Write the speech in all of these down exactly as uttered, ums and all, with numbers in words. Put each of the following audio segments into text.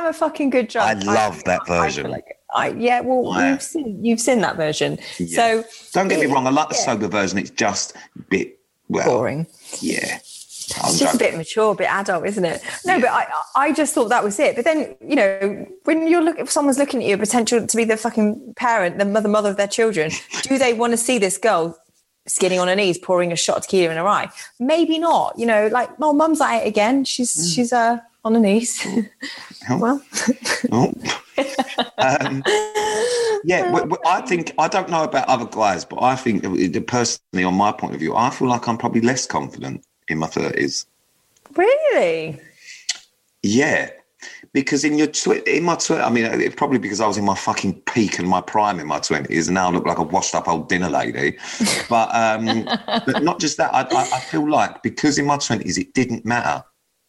a fucking good drug. I love I, that version. I like I, yeah, well, yeah. you've seen you've seen that version. Yeah. So don't get it, me wrong. I like the yeah. sober version. It's just a bit well, boring. Yeah. I'm It's just joking. a bit mature, a bit adult, isn't it? No, yeah. but I, I just thought that was it. But then, you know, when you're looking, if someone's looking at you, potential to be the fucking parent, the mother, mother of their children, do they want to see this girl skinny on her knees, pouring a shot of tequila in her eye? Maybe not. You know, like, oh, mum's at it again. She's mm. she's uh on her knees. Oh. Well, oh. um, yeah, w- w- I think I don't know about other guys, but I think personally, on my point of view, I feel like I'm probably less confident in my thirties. Really? Yeah, because in your tw- in my tw- I mean, it's probably because I was in my fucking peak and my prime in my twenties, and now I look like a washed-up old dinner lady. But um, but not just that. I, I, I feel like because in my twenties it didn't matter.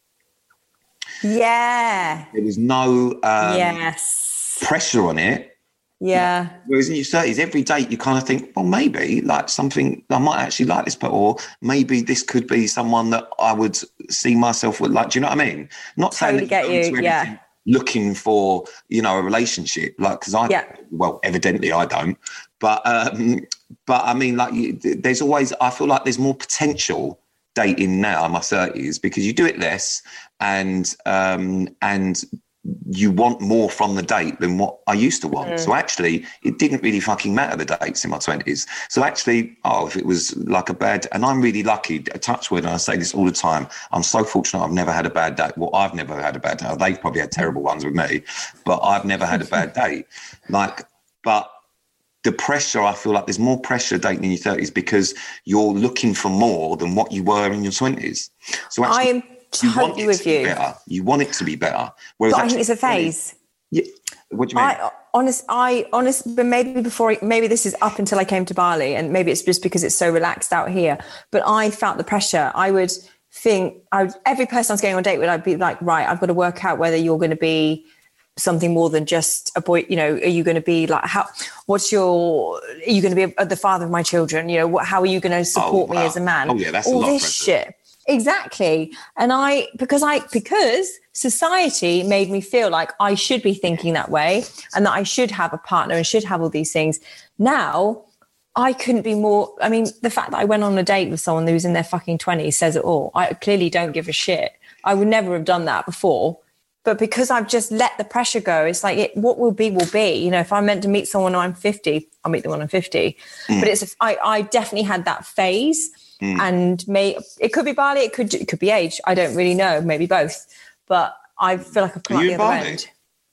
Yeah. There was no um, yes pressure on it. Yeah. Whereas in your thirties, every date you kind of think, well, maybe like something I might actually like this, but or maybe this could be someone that I would see myself with. Like, do you know what I mean? Not totally saying get you. Yeah. Looking for, you know, a relationship, like because I, yeah. well, evidently I don't, but um, but I mean, like, you, there's always I feel like there's more potential dating now in my thirties because you do it less and um, and. you want more from the date than what I used to want. Mm. So actually, it didn't really fucking matter, the dates in my twenties. So actually, oh, if it was like a bad... And I'm really lucky, touch wood, and I say this all the time, I'm so fortunate I've never had a bad date. Well, I've never had a bad date. They've probably had terrible ones with me, but I've never had a bad date. Like, but the pressure, I feel like there's more pressure dating in your thirties because you're looking for more than what you were in your twenties. So actually... I'm totally with you. Better. You want it to be better. Whereas but I think it's a phase. Yeah. What do you mean? I honest, I honest, but maybe before, maybe this is up until I came to Bali, and maybe it's just because it's so relaxed out here. But I felt the pressure. I would think, I would, every person I was going on a date with, I'd be like, right, I've got to work out whether you're going to be something more than just a boy. You know, are you going to be like, how? What's your? Are you going to be a, the father of my children? You know, what, how are you going to support oh, wow. me as a man? Oh yeah, that's all a lot this of pressure. shit. Exactly. And I, because I, because society made me feel like I should be thinking that way and that I should have a partner and should have all these things. Now, I couldn't be more, I mean, the fact that I went on a date with someone who's in their fucking twenties says it all. I clearly don't give a shit. I would never have done that before. But because I've just let the pressure go, it's like, it, what will be, will be. You know, if I'm meant to meet someone when I'm fifty, I'll meet them when I'm fifty. Mm. But it's, a, I, I definitely had that phase. Mm. And may it could be Bali, it could it could be age. I don't really know, maybe both. But I feel like I've come out the other Bali? end.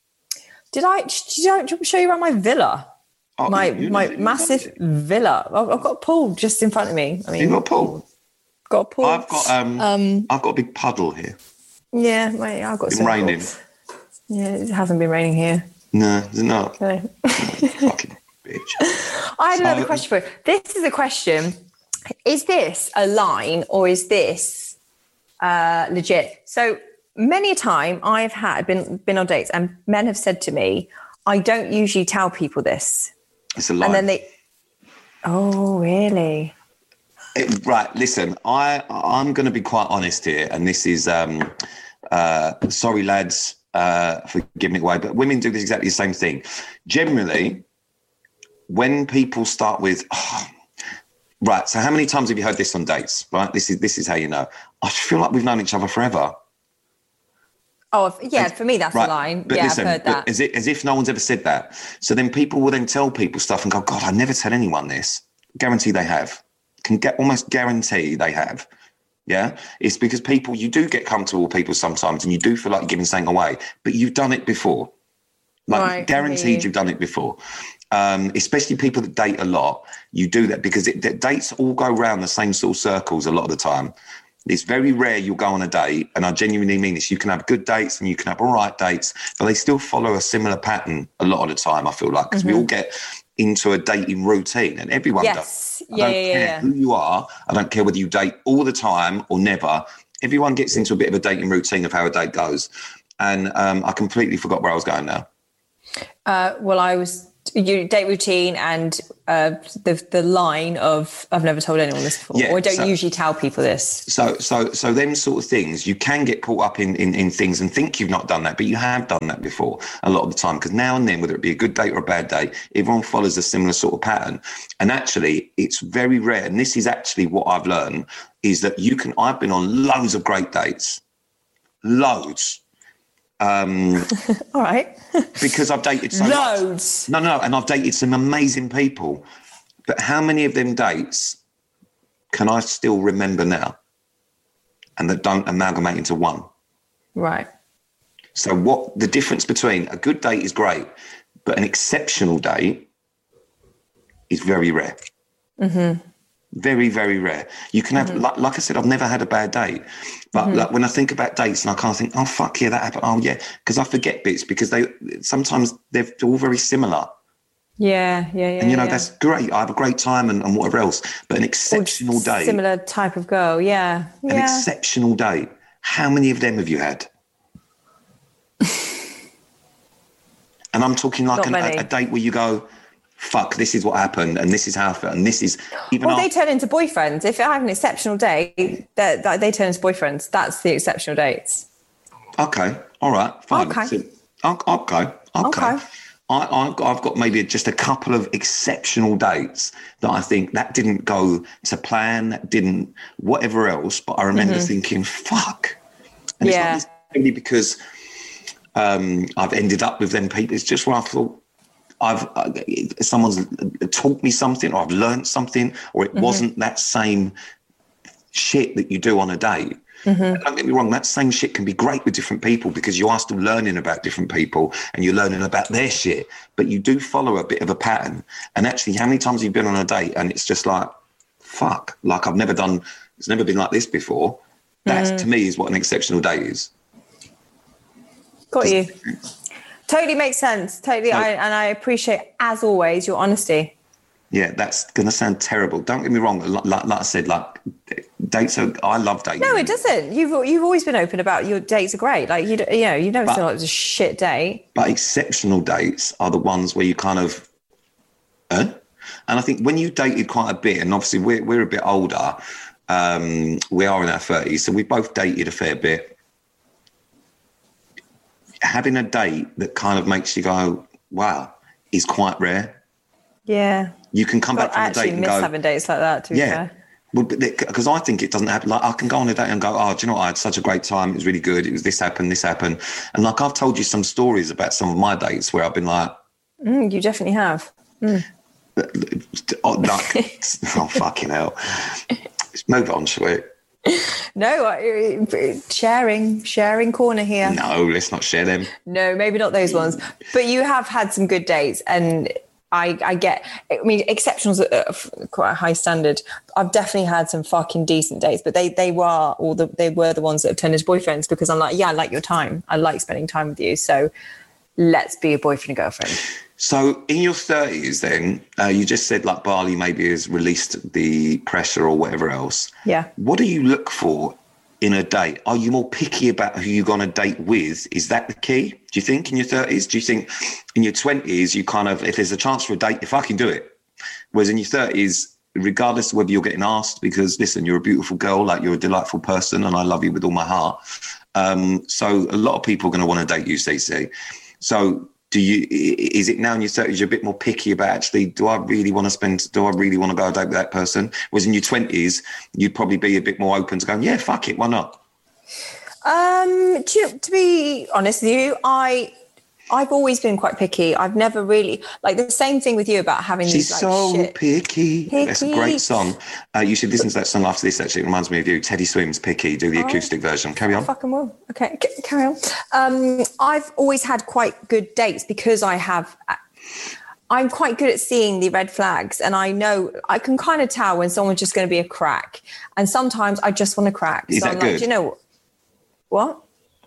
Did I, did I show you around my villa? Oh, my my massive villa. I've, I've got a pool just in front of me. I mean, you've got a pool. Got a pool. I've got um, um I've got a big puddle here. Yeah, mate, I've got. It's been raining. Yeah, it hasn't been raining here. No, it's not. No. Oh, fucking bitch. I had so, another question for you. This is a question. Is this a line or is this uh, legit? So many a time I've had been been on dates and men have said to me, I don't usually tell people this. It's a line. And then they, oh, really? It, right, listen, I, I'm going to be quite honest here. And this is, um, uh, sorry, lads, uh, for giving it away, but women do this exactly the same thing. Generally, when people start with... Oh, right, so how many times have you heard this on dates? Right, this is this is how you know. I feel like we've known each other forever. Oh, yeah, and, for me that's right, a line. Yeah, listen, I've heard that. As if, as if no one's ever said that. So then people will then tell people stuff and go, God, I never tell anyone this. Guarantee they have. Can get almost guarantee they have. Yeah, it's because people, you do get comfortable with people sometimes, and you do feel like you're giving something away, but you've done it before. Like right, guaranteed, you've done it before. Um, especially people that date a lot, you do that because it, it, dates all go around the same sort of circles a lot of the time. It's very rare you'll go on a date, and I genuinely mean this. You can have good dates and you can have all right dates, but they still follow a similar pattern a lot of the time, I feel like, because mm-hmm. we all get into a dating routine, and everyone yes. does. I yeah, don't yeah, care yeah. who you are. I don't care whether you date all the time or never. Everyone gets into a bit of a dating routine of how a date goes. And um, I completely forgot where I was going now. Uh, well, I was your date routine and uh, the the line of I've never told anyone this before, Yeah, or I don't so- usually tell people this. So, so, so them sort of things, you can get caught up in, in, in things and think you've not done that, but you have done that before a lot of the time. Because now and then, whether it be a good date or a bad date, everyone follows a similar sort of pattern. And actually, it's very rare. And this is actually what I've learned is that you can, I've been on loads of great dates, loads. Um, All right. because I've dated so Loads. much. No, no, and I've dated some amazing people. But how many of them dates can I still remember now and that don't amalgamate into one? Right. So what the difference between a good date is great, but an exceptional date is very rare. Mm-hmm. Very, very rare. You can have, mm-hmm. like, like I said, I've never had a bad date. But mm-hmm. like when I think about dates and I can't think, oh, fuck, yeah, that happened. Oh, yeah. Because I forget bits because they sometimes they're all very similar. Yeah, yeah, yeah. And, you know, yeah. that's great. I have a great time and, and whatever else. But an exceptional date. Similar type of girl, yeah. An yeah. exceptional date. How many of them have you had? And I'm talking like an, a, a date where you go, fuck, this is what happened and this is how I felt and this is even well after- they turn into boyfriends. If I have an exceptional date, they, they turn into boyfriends. That's the exceptional dates. Okay, all right, fine. Okay. So, okay, okay. Okay. I, I've, got, I've got maybe just a couple of exceptional dates that I think that didn't go to plan, that didn't whatever else, but I remember mm-hmm. thinking, fuck. And yeah. it's not necessarily because um, I've ended up with them people. It's just where I thought, I've uh, someone's taught me something, or I've learned something, or it mm-hmm. wasn't that same shit that you do on a date. Mm-hmm. Don't get me wrong, that same shit can be great with different people because you are still learning about different people and you're learning about their shit, but you do follow a bit of a pattern. And actually, how many times have you been on a date and it's just like, fuck, like I've never done, it's never been like this before. That's mm. to me is what an exceptional date is. Got you. Totally makes sense. Totally. So, I, and I appreciate, as always, your honesty. Yeah, that's going to sound terrible. Don't get me wrong. Like, like I said, like dates are, I love dating. No, it doesn't. You've you've always been open about your dates are great. Like, you you know, you've never said, like, it was a shit date. But exceptional dates are the ones where you kind of, eh? And I think when you dated quite a bit, and obviously we're, we're a bit older, um, we are in our thirties, so we both dated a fair bit. Having a date that kind of makes you go, wow, is quite rare. Yeah. You can come back from a date and go... I actually miss having dates like that, to be yeah. fair. Well, because I think it doesn't happen. Like, I can go on a date and go, oh, do you know what? I had such a great time. It was really good. It was this happened, this happened. And like, I've told you some stories about some of my dates where I've been like... Mm, you definitely have. Mm. Oh, like, oh, fucking hell. Let's move on, shall we? No, uh, sharing, sharing corner here. No, let's not share them. No, maybe not those ones. But you have had some good dates, and I, I get, I mean, exceptionals are quite a high standard. I've definitely had some fucking decent dates, but they they were all the they were the ones that have turned into boyfriends because I'm like, yeah, I like your time. I like spending time with you. So let's be a boyfriend and girlfriend. So in your thirties then, uh, you just said like Bali maybe has released the pressure or whatever else. Yeah. What do you look for in a date? Are you more picky about who you're going to date with? Is that the key, do you think, in your thirties? Do you think in your twenties, you kind of, if there's a chance for a date, if I can do it? Whereas in your thirties, regardless of whether you're getting asked, because listen, you're a beautiful girl, like you're a delightful person and I love you with all my heart. Um, so a lot of people are going to want to date you, Stacey. So do you, is it now in your thirties, you're a bit more picky about actually, do I really want to spend, do I really want to go on a date with that person? Whereas in your twenties, you'd probably be a bit more open to going, yeah, fuck it, why not? Um, to, to be honest with you, I, I've always been quite picky. I've never really, like the same thing with you about having She's these like so shit. picky. picky. That's a great song. Uh, you should listen to that song after this, actually. It reminds me of you. Teddy Swims, Picky. Do the oh, acoustic version. Carry on. Fucking will. Okay, c- carry on. Um, I've always had quite good dates because I have... I'm quite good at seeing the red flags, and I know I can kind of tell when someone's just going to be a crack. And sometimes I just want to crack. Is so that I'm good? Like, do you know what?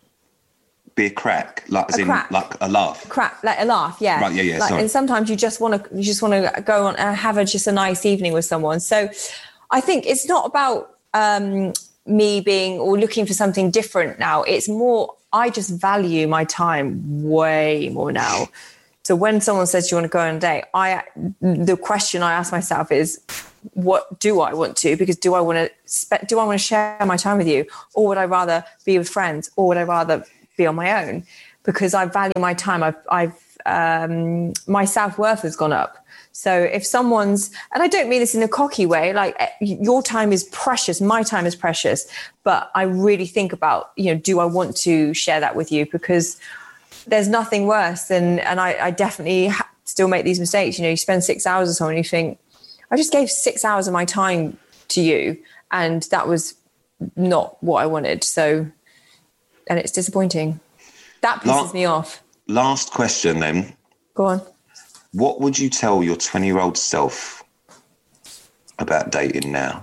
Be a crack, like as a in crack. like a laugh. Crap, like a laugh, yeah. Right, yeah, yeah. Like, sorry. and sometimes you just want to, you just want to go on and have a just a nice evening with someone. So, I think it's not about um, me being or looking for something different now. It's more I just value my time way more now. So when someone says, do you want to go on a date? I, the question I ask myself is, what do I want to? Because do I want to spe- do I want to share my time with you, or would I rather be with friends, or would I rather be on my own? Because I value my time. I've, I've um, my self-worth has gone up. So if someone's, and I don't mean this in a cocky way, like your time is precious, my time is precious, but I really think about, you know, do I want to share that with you? Because there's nothing worse than, and I, I definitely ha- still make these mistakes. You know, you spend six hours or something and you think, I just gave six hours of my time to you, and that was not what I wanted. So, and it's disappointing. That pisses last, me off. Last question then. Go on. What would you tell your twenty-year-old self about dating now?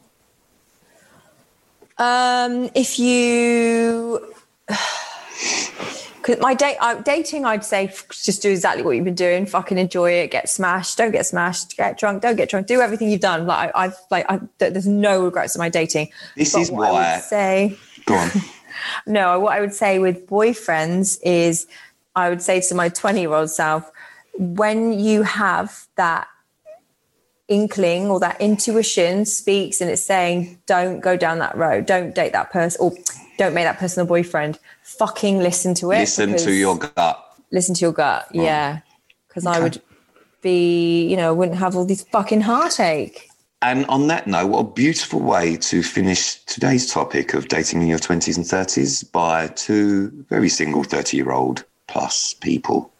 Um, if you... Because my date, uh, dating, I'd say just do exactly what you've been doing. Fucking enjoy it. Get smashed. Don't get smashed. Get drunk. Don't get drunk. Do everything you've done. Like I, I've like I, there's no regrets in my dating. This but is what why. I would say. Go on. No, what I would say with boyfriends is, I would say to my twenty-year-old self, when you have that inkling or that intuition speaks and it's saying, don't go down that road, don't date that person, or don't make that person a boyfriend, fucking listen to it. Listen to your gut. Listen to your gut, oh. yeah. Because okay. I would be, you know, wouldn't have all this fucking heartache. And on that note, what a beautiful way to finish today's topic of dating in your twenties and thirties by two very single thirty-year-old plus people.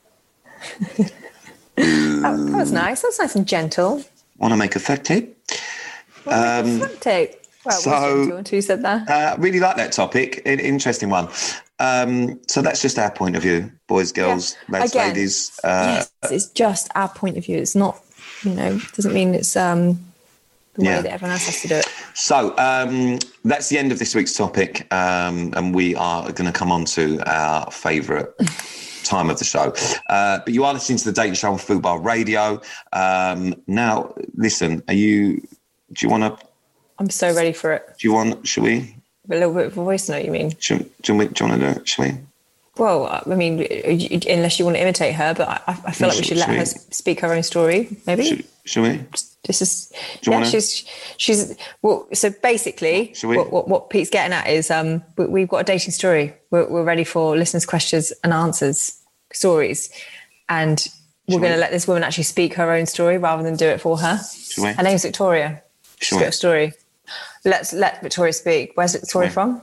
that, that was nice. That was nice and gentle. Want to make a fact tape? Um, make a fact tape. Well, so, gentle until you said that. I uh, really like that topic. An interesting one. Um, so that's just our point of view, boys, girls, yeah. lads, Again, ladies. Uh, yes, it's just our point of view. It's not, you know, doesn't mean it's um, the way yeah. that everyone else has to do it. So um, that's the end of this week's topic. Um, and we are going to come on to our favourite time of the show. Uh, but you are listening to the Dating Show on Fubar Radio. Um, now, listen, are you, do you want to? I'm so ready for it. Do you want, should we? A little bit of a voice note, you mean? Should, do, you, do you want to do it, shall we? Well, I mean, unless you want to imitate her, but I, I feel no, like we should, should let we? her speak her own story, maybe. Should, should we? This is, yeah, wanna? she's, she's, well, so basically, what, what, what Pete's getting at is um, we, we've got a dating story. We're, we're ready for listeners' questions and answers, stories. And we're going to let this woman actually speak her own story rather than do it for her. Should we? Her name's Victoria. She's got a story. Let's let Victoria speak. Where's Victoria from?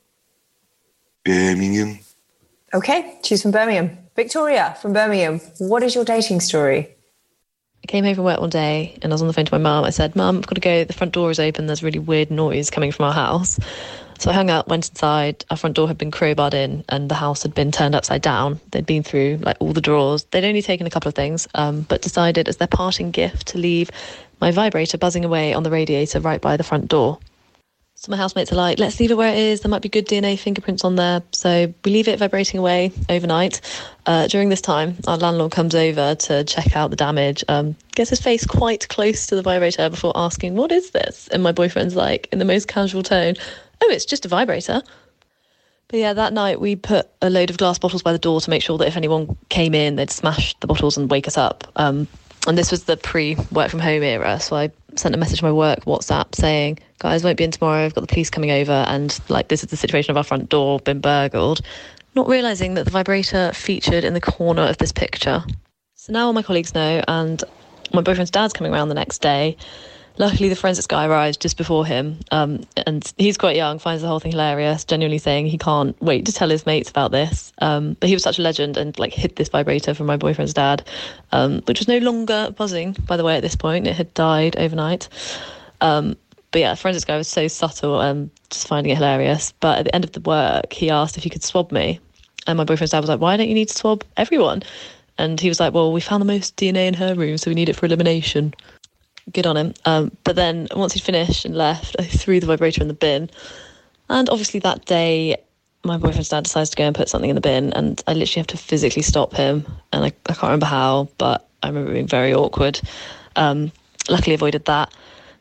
Birmingham. Okay, she's from Birmingham. Victoria from Birmingham, what is your dating story? I came home from work one day and I was on the phone to my mum. I said, Mum, I've got to go. The front door is open. There's really weird noise coming from our house. So I hung up, went inside. Our front door had been crowbarred in and the house had been turned upside down. They'd been through like all the drawers. They'd only taken a couple of things, um, but decided as their parting gift to leave my vibrator buzzing away on the radiator right by the front door. So my housemates are like, let's leave it where it is. There might be good D N A fingerprints on there. So we leave it vibrating away overnight. Uh, during this time, our landlord comes over to check out the damage, um, gets his face quite close to the vibrator before asking, what is this? And my boyfriend's like, in the most casual tone, oh, it's just a vibrator. But yeah, that night we put a load of glass bottles by the door to make sure that if anyone came in, they'd smash the bottles and wake us up. Um, and this was the pre-work from home era. So I sent a message to my work WhatsApp saying, guys, won't be in tomorrow. I've got the police coming over and like this is the situation of our front door, been burgled. Not realising that the vibrator featured in the corner of this picture. So now all my colleagues know, and my boyfriend's dad's coming around the next day. Luckily, the forensics guy arrives just before him, um, and he's quite young, finds the whole thing hilarious, genuinely saying he can't wait to tell his mates about this. Um, but he was such a legend and like hid this vibrator from my boyfriend's dad, um, which was no longer buzzing, by the way, at this point. It had died overnight. Um, but yeah, the forensics guy was so subtle and just finding it hilarious. But at the end of the work, he asked if he could swab me. And my boyfriend's dad was like, why don't you need to swab everyone? And he was like, well, we found the most D N A in her room, so we need it for elimination. Good on him. Um, but then once he'd finished and left, I threw the vibrator in the bin. And obviously that day, my boyfriend's dad decides to go and put something in the bin, and I literally have to physically stop him. And I, I can't remember how, but I remember it being very awkward. Um, luckily avoided that.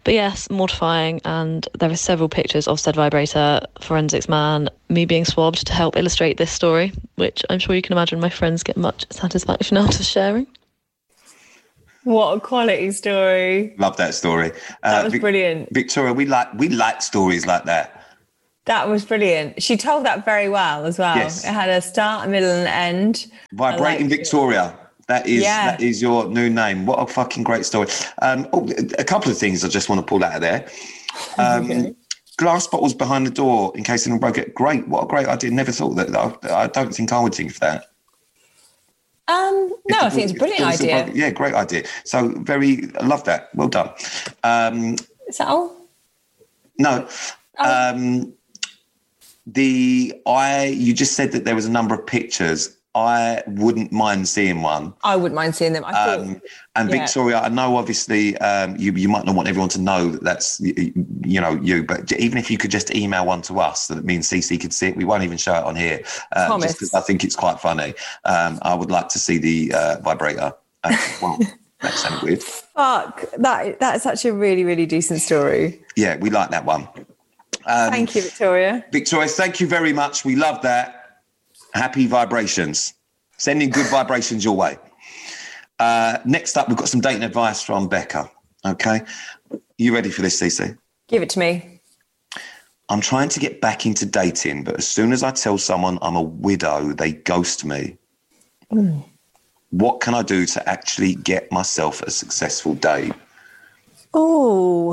But yes, mortifying. And there are several pictures of said vibrator, forensics man, me being swabbed to help illustrate this story, which I'm sure you can imagine my friends get much satisfaction out of sharing. What a quality story. Love that story. That uh, was Vic- brilliant. Victoria, we like we like stories like that. That was brilliant. She told that very well as well. Yes. It had a start, a middle, and an end. Vibrating Victoria. That is Yeah. that is your new name. What a fucking great story. Um, oh, a couple of things I just want to pull out of there. Um, Okay. Glass bottles behind the door in case anyone broke it. Great. What a great idea. Never thought that. I, I don't think I would think of that. Um, no, I think it's a brilliant If the- idea. Yeah, great idea. So very, I love that. Well done. Um, Is that all? no. Oh. Um, the I you just said that there was a number of pictures. I wouldn't mind seeing one. I wouldn't mind seeing them. I thought, Um, and yeah. Victoria, I know obviously um, you you might not want everyone to know that that's you, you know you, but even if you could just email one to us, that me and Cece could see it. We won't even show it on here, um, Promise. just because I think it's quite funny. Um, I would like to see the uh, vibrator. Uh, well, that sounded weird. fuck, that that's such a really, really decent story. Yeah, we like that one. Um, Thank you, Victoria. Victoria, thank you very much. We love that. Happy vibrations. Sending good vibrations your way. Uh, next up, we've got some dating advice from Becca. Okay. You ready for this, Cece? Give it to me. I'm trying to get back into dating, but as soon as I tell someone I'm a widow, they ghost me. Mm. What can I do to actually get myself a successful date? Oh,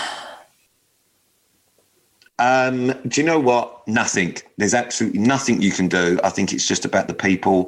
Um, do you know what? Nothing. There's absolutely nothing you can do. I think it's just about the people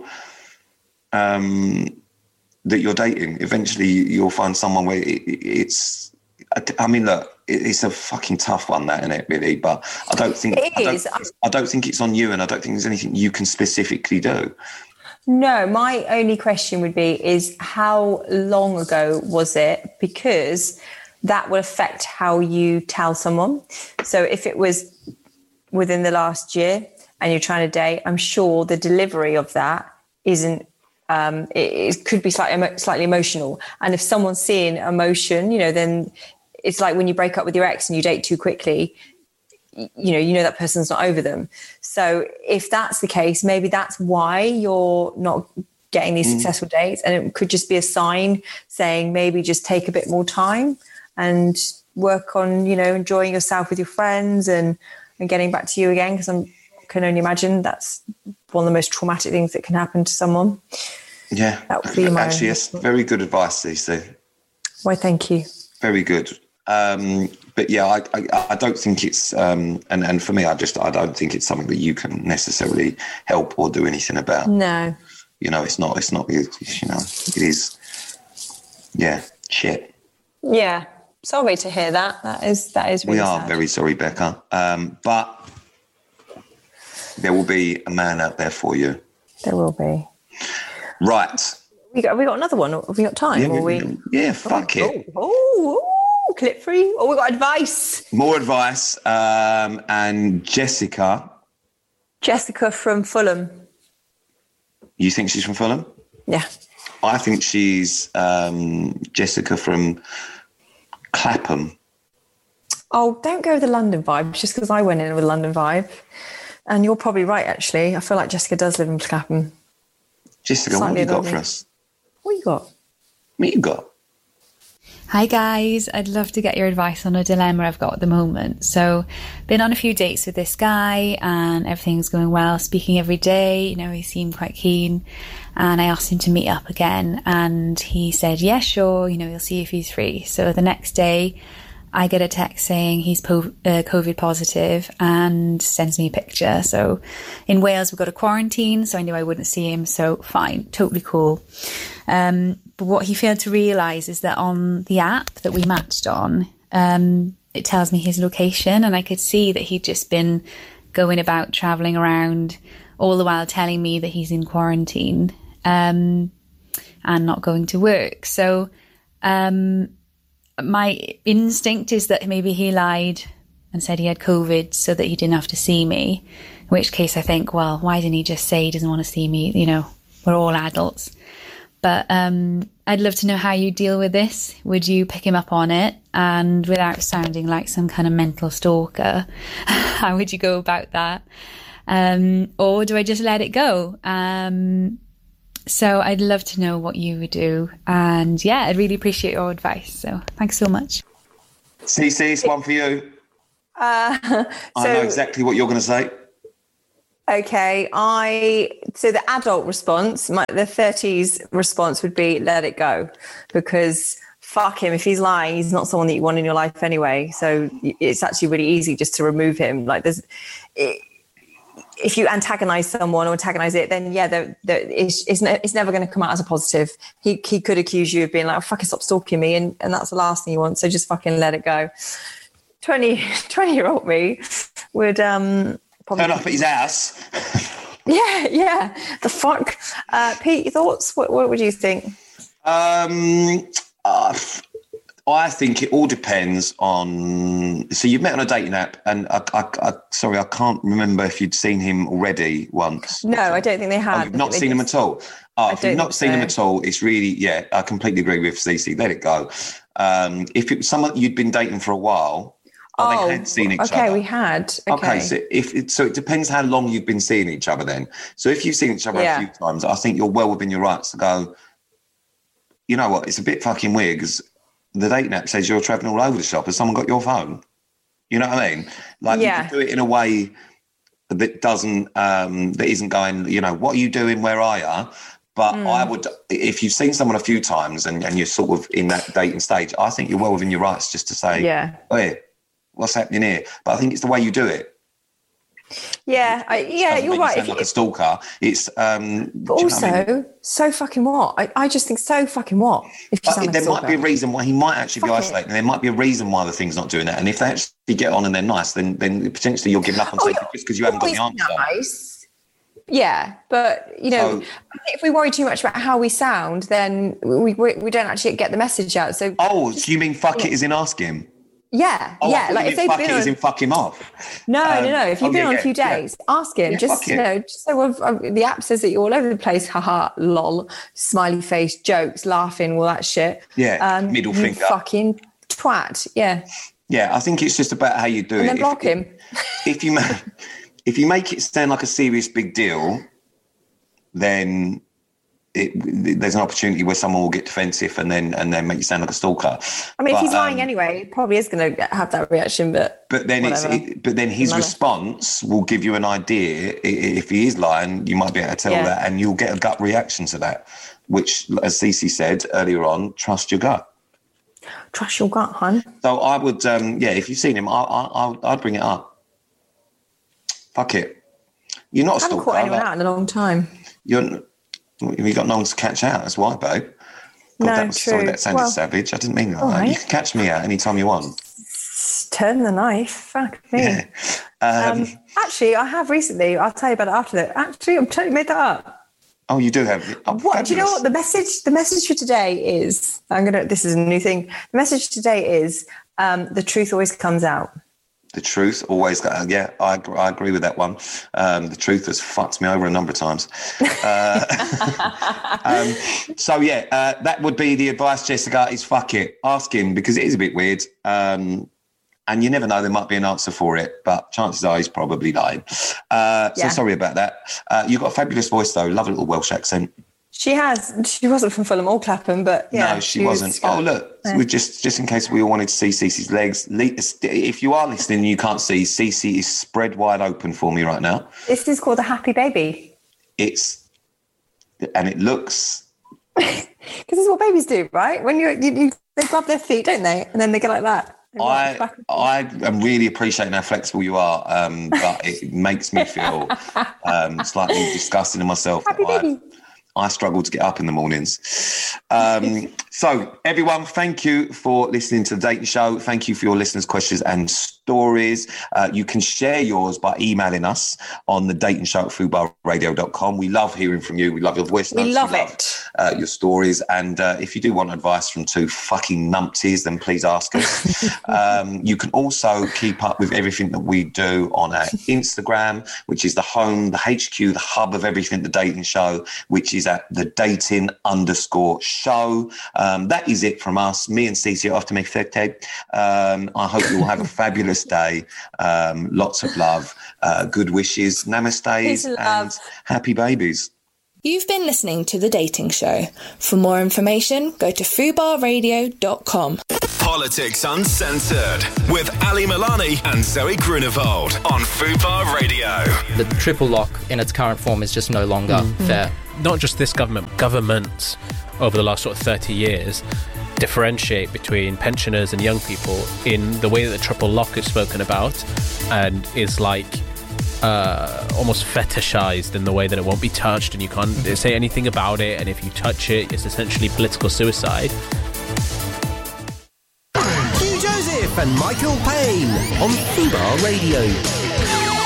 um, that you're dating. Eventually, you'll find someone where it, it's. I mean, look, it, it's a fucking tough one, that, isn't it? Really, but I don't think It I don't, is. I don't think it's on you, and I don't think there's anything you can specifically do. no, my only question would be is how long ago was it? Because that will affect how you tell someone. So if it was within the last year and you're trying to date, I'm sure the delivery of that isn't, um, it, it could be slightly, slightly emotional. And if someone's seeing emotion, you know, then it's like when you break up with your ex and you date too quickly, you know, you know that person's not over them. So if that's the case, maybe that's why you're not getting these successful dates. And it could just be a sign saying maybe just take a bit more time and work on, you know, enjoying yourself with your friends and, and getting back to you again. Because I can only imagine that's one of the most traumatic things that can happen to someone. Yeah, That would be my actually, yes, very good advice, Cece. Why, thank you. Very good. Um, but yeah, I, I, I don't think it's, um, and, and for me, I just, I don't think it's something that you can necessarily help or do anything about. No. You know, it's not, it's not, you know, it is, yeah, shit. Yeah. Sorry to hear that. That is, that is really We are sad. very sorry, Becca. Um, but there will be a man out there for you. There will be. Right. We got, have we got another one? Have we got time? Yeah, or we, we... yeah fuck it. Oh, oh, clip free. Oh, we got advice. More advice. Um, and Jessica, Jessica from Fulham. you think she's from Fulham? Yeah. I think she's um, Jessica from Clapham. Oh, don't go with the London vibe just because I went in with a London vibe. And you're probably right, actually. I feel like Jessica does live in Clapham. Jessica, what have Slightly you got above for me. us? What you got? What you got? Hi guys, I'd love to get your advice on a dilemma I've got at the moment. So, been on a few dates with this guy and everything's going well, speaking every day, you know, he seemed quite keen. And I asked him to meet up again and he said, yeah, sure, you know, he'll see if he's free. So the next day I get a text saying he's po- uh, COVID positive and sends me a picture. So in Wales, we've got a quarantine, so I knew I wouldn't see him. So fine, totally cool. Um, but what he failed to realise is that on the app that we matched on, um, it tells me his location, and I could see that he'd just been going about travelling around, all the while telling me that he's in quarantine um, and not going to work. So um, my instinct is that maybe he lied and said he had COVID so that he didn't have to see me, in which case I think, well, why didn't he just say he doesn't want to see me? You know, we're all adults. But um, I'd love to know how you deal with this. Would you pick him up on it? And without sounding like some kind of mental stalker, how would you go about that? Um, or do I just let it go? Um, so I'd love to know what you would do. And yeah, I'd really appreciate your advice. So thanks so much. Cece, it's one for you. Uh, so, I know exactly what you're going to say. Okay, I so the adult response, my, the thirties response would be let it go, because fuck him. If he's lying, he's not someone that you want in your life anyway. So it's actually really easy just to remove him. Like there's, it, if you antagonize someone or antagonize it, then yeah, they're, they're, it's, it's, ne- it's never going to come out as a positive. He he could accuse you of being like, oh, fucking stop stalking me, and, and that's the last thing you want. So just fucking let it go. twenty, twenty year old me would um. Probably. Turn up at his house. yeah, yeah. The fuck. Uh, Pete, your thoughts? What, what would you think? Um, uh, I think it all depends on. So you've met on a dating app, and I, I, I, sorry, I can't remember if you'd seen him already once. No, I don't think they had. Oh, you've not seen him at all. Oh, if you've not seen so. him at all, it's really, yeah, I completely agree with Cece. Let it go. Um, if it was someone you'd been dating for a while. Oh, they had seen each okay, other. we had. Okay, okay so if it, so, it depends how long you've been seeing each other. Then, so if you've seen each other yeah. a few times, I think you're well within your rights to go. You know what? It's a bit fucking weird because the dating app says you're traveling all over the shop. Has someone got your phone? You know what I mean? Like yeah. you can do it in a way that doesn't, um, that isn't going. You know, what are you doing? Where are you? But mm. I would, if you've seen someone a few times and, and you're sort of in that dating stage, I think you're well within your rights just to say, yeah, hey, what's happening here? But I think it's the way you do it. Yeah, I, yeah, you're right. You sound like a stalker. It's um. But also, I mean? so fucking what? I, I just think so fucking what? If you sound like there a stalker. might be a reason why he might actually Fuck be isolating. There might be a reason why the thing's not doing that. And if they actually get on and they're nice, then then potentially you're giving up on oh, something just because you haven't got the answer. Nice. Yeah, but you know, so, if we worry too much about how we sound, then we we, we don't actually get the message out. So oh, so you mean fuck it as in ask him? Yeah, oh, yeah. Like if they've fuck been it on, as in fuck him off. No, um, no, no. If you've oh, been yeah, on a few yeah, days, yeah. ask him. Yeah, just you know, just so uh, the app says that you're all over the place. Haha, lol, smiley face, jokes, laughing, all that shit. Yeah, um, middle you finger. Fucking twat. Yeah. Yeah, I think it's just about how you do and it. Then block if, him. If you make if you make it sound like a serious big deal, then. It, there's an opportunity where someone will get defensive and then and then make you sound like a stalker. I mean, but, if he's lying um, anyway, he probably is going to have that reaction. But but then whatever. it's it, but then his response will give you an idea. If he is lying, you might be able to tell yeah. that, and you'll get a gut reaction to that. Which, as Cece said earlier on, trust your gut. Trust your gut, hon. So I would, um, yeah. If you've seen him, I, I, I'd bring it up. Fuck it. You're not a stalker. I haven't caught anyone like, out in a long time. You're. You got no one to catch out. That's why, babe. God, no, that was, true. Sorry, that sounded well, savage. I didn't mean that. Right. You can catch me out anytime you want. Turn the knife. Fuck me. Yeah. Um, um, actually, I have recently. I'll tell you about it after that. Actually, I've totally made that up. Oh, you do have. Oh, what do you know? What the message? The message for today is. I'm gonna. This is a new thing. The message today is um, the truth always comes out. The truth always, yeah, I, I agree with that one. Um, the truth has fucked me over a number of times. Uh, um, so, yeah, uh, that would be the advice, Jessica, is fuck it. Ask him, because it is a bit weird. Um, and you never know, there might be an answer for it, but chances are he's probably lying. Uh, so, yeah. sorry about that. Uh, you've got a fabulous voice, though. Love a little Welsh accent. She has. She wasn't from Fulham or Clapham, but yeah. No, she, she wasn't. Was, oh, look, yeah. we just just in case we all wanted to see Cece's legs. If you are listening and you can't see, Cece is spread wide open for me right now. This is called a happy baby. It's, and it looks. Because this is what babies do, right? When you, you, you they grab their feet, don't they? And then they go like that. I I am really appreciating how flexible you are, um, but it makes me feel um, slightly disgusting in myself. Happy baby. I struggle to get up in the mornings. Um, So, everyone, thank you for listening to The Dating Show. Thank you for your listeners' questions and stories. Uh, you can share yours by emailing us on the dating show at fubar radio dot com. We love hearing from you. We love your voice notes. We love we it. Love, uh, your stories. And uh, if you do want advice from two fucking numpties, then please ask us. um, you can also keep up with everything that we do on our Instagram, which is the home, the H Q, the hub of everything The Dating Show, which is at the dating underscore show. Um, that is it from us. Me and Stacey are off to make fake tape. Um, I hope you all have a fabulous day. Um, lots of love, uh, good wishes, namaste, and happy babies. You've been listening to The Dating Show. For more information, go to fubar radio dot com. Politics Uncensored with Ali Milani and Zoe Grunewald on Fubar Radio. The triple lock in its current form is just no longer mm. fair. Not just this government, governments over the last sort of thirty years differentiate between pensioners and young people in the way that the triple lock is spoken about and is like uh, almost fetishized in the way that it won't be touched and you can't say anything about it, and if you touch it, it's essentially political suicide. Hugh Joseph and Michael Payne on Fubar Radio.